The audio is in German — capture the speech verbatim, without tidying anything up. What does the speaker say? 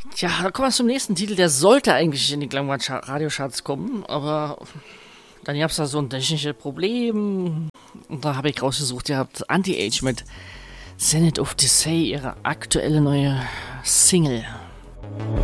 Tja, da kommen wir zum nächsten Titel. Der sollte eigentlich in die Klangwald-Radiocharts kommen, aber dann gab es da so ein technisches Problem. Und da habe ich rausgesucht, ihr habt Anti-Age mit Senate of Decay, ihre aktuelle neue Single.